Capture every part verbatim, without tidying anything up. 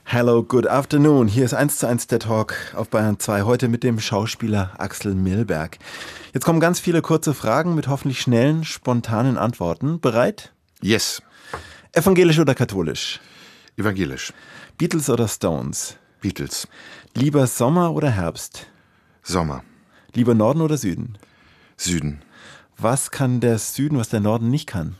Hello, good afternoon. Hier ist eins zu eins der Talk auf Bayern zwei, heute mit dem Schauspieler Axel Milberg. Jetzt kommen ganz viele kurze Fragen mit hoffentlich schnellen, spontanen Antworten. Bereit? Yes. Evangelisch oder katholisch? Evangelisch. Beatles oder Stones? Beatles. Lieber Sommer oder Herbst? Sommer. Lieber Norden oder Süden? Süden. Was kann der Süden, was der Norden nicht kann?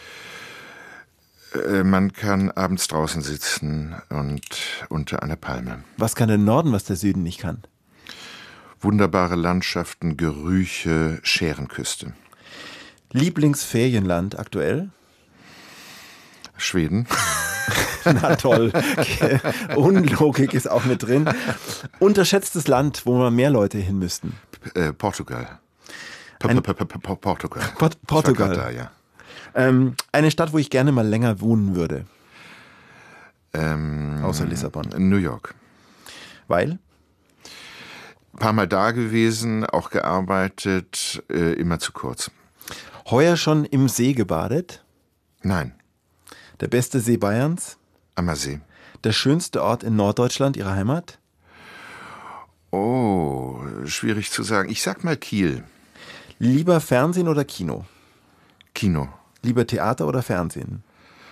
Äh, man kann abends draußen sitzen und unter einer Palme. Was kann der Norden, was der Süden nicht kann? Wunderbare Landschaften, Gerüche, Schärenküste. Lieblingsferienland aktuell? Schweden. Na toll. Okay. Unlogik ist auch mit drin. Unterschätztes Land, wo mal mehr Leute hin müssten? Äh, Portugal. Ein- Portugal. Port- Portugal. Ich war grad da, ja. Ähm, eine Stadt, wo ich gerne mal länger wohnen würde, Ähm, außer Lissabon. New York. Weil? Ein paar Mal da gewesen, auch gearbeitet, äh, immer zu kurz. Heuer schon im See gebadet? Nein, Der beste See Bayerns? Ammersee. Der schönste Ort in Norddeutschland, Ihre Heimat? Oh, schwierig zu sagen. Ich sag mal Kiel. Lieber Fernsehen oder Kino? Kino. Lieber Theater oder Fernsehen?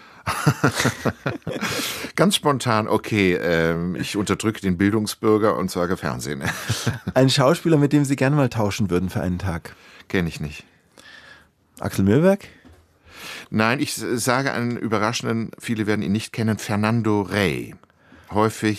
Ganz spontan, okay, ähm, ich unterdrücke den Bildungsbürger und sage Fernsehen. Ein Schauspieler, mit dem Sie gerne mal tauschen würden für einen Tag? Kenne ich nicht. Axel Milberg? Nein, ich sage einen überraschenden, viele werden ihn nicht kennen, Fernando Rey. Häufig